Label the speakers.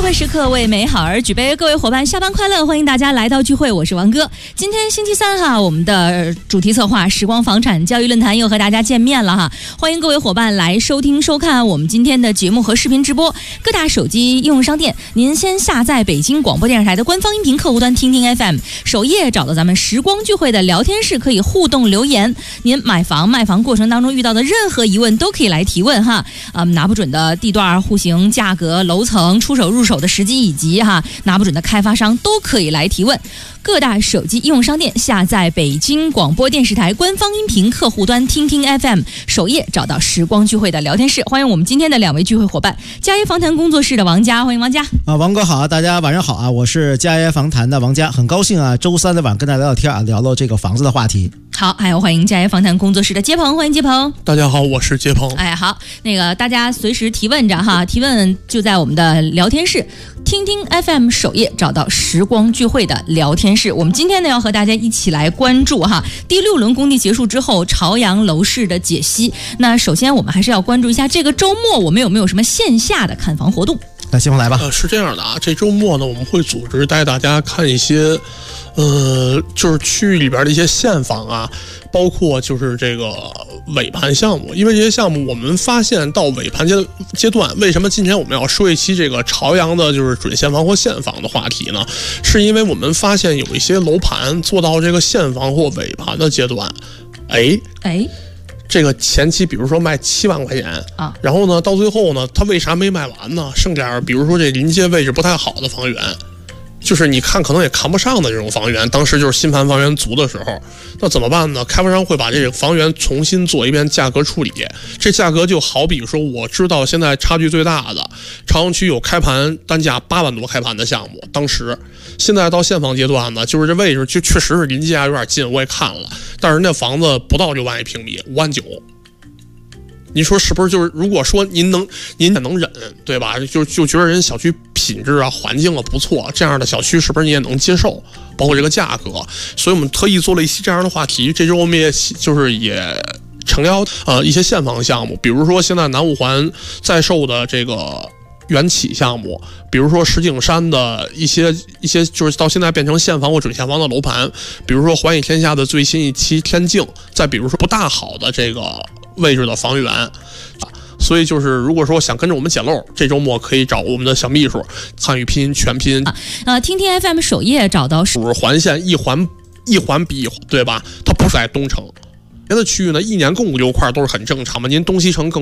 Speaker 1: 会时刻为美好而举杯，各位伙伴下班快乐，欢迎大家来到聚会，我是王哥。今天星期三哈，我们的主题策划时光房产教育论坛又和大家见面了哈，欢迎各位伙伴来收听收看我们今天的节目和视频直播。各大手机应用商店，您先下载北京广播电视台的官方音频客户端听听 FM， 首页找到咱们时光聚会的聊天室，可以互动留言。您买房卖房过程当中遇到的任何疑问都可以来提问哈，拿不准的地段、户型、价格、楼层、出手入手的时机，以及拿不准的开发商都可以来提问。各大手机应用商店下载北京广播电视台官方音频客户端听听 FM， 首页找到时光聚会的聊天室。欢迎我们今天的两位聚会伙伴，嘉业房谈工作室的王佳，欢迎王佳。
Speaker 2: 王哥好，大家晚上好啊！我是嘉业房谈的王佳，很高兴啊，周三的晚跟大家聊聊天啊，聊聊这个房子的话题。
Speaker 1: 好，还有欢迎嘉业房谈工作室的杰鹏，欢迎杰鹏。
Speaker 3: 大家好，我是杰鹏。
Speaker 1: 好，那个大家随时提问着哈，提问就在我们的聊天室，听听 FM 首页找到时光聚会的聊天室。我们今天呢要和大家一起来关注第6轮工地结束之后朝阳楼市的解析。那首先我们还是要关注一下这个周末我们有没有什么线下的看房活动。
Speaker 2: 那先来吧。
Speaker 3: 是这样的啊，这周末呢我们会组织带大家看一些就是区域里边的一些现房啊，包括就是这个尾盘项目。因为这些项目我们发现到尾盘阶段，为什么今天我们要说一期这个朝阳的就是准现房或现房的话题呢？是因为我们发现有一些楼盘做到这个现房或尾盘的阶段，这个前期比如说卖7万块钱啊，然后呢到最后呢他为啥没卖完呢？剩点比如说这临街位置不太好的房源，就是你看可能也看不上的这种房源，当时就是新盘房源足的时候，那怎么办呢？开发商会把这个房源重新做一遍价格处理。这价格就好比说，我知道现在差距最大的朝阳区有开盘单价8万多开盘的项目，当时现在到现房阶段呢，就是这位置就确实是临街有点近，我也看了，但是那房子不到6万一平米，5万9。您说是不是？就是如果说您也能忍，对吧？就觉得人小区品质啊、环境啊不错，这样的小区是不是你也能接受？包括这个价格，所以我们特意做了一期这样的话题。这周我们也诚邀一些现房项目，比如说现在南五环在售的这个缘起项目，比如说石景山的一些就是到现在变成现房或准现房的楼盘，比如说环宇天下的最新一期天境，再比如说不大好的这个位置的房源。所以就是如果说想跟着我们捡漏，这周末可以找我们的小秘书汉语拼音全拼
Speaker 1: 听听 FM 首页找到
Speaker 3: 5环线一环比一环，对吧？它不是在东城，别的区域呢一年供5、6块都是很正常嘛。您东西城更